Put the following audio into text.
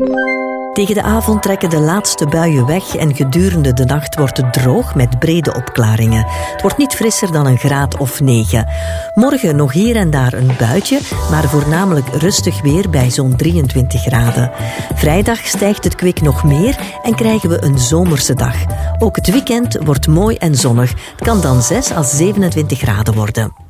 Tegen de avond trekken de laatste buien weg en gedurende de nacht wordt het droog met brede opklaringen. Het wordt niet frisser dan een graad of 9. Morgen nog hier en daar een buitje, maar voornamelijk rustig weer bij zo'n 23 graden. Vrijdag stijgt het kwik nog meer en krijgen we een zomerse dag. Ook het weekend wordt mooi en zonnig. Het kan dan 6 à 27 graden worden.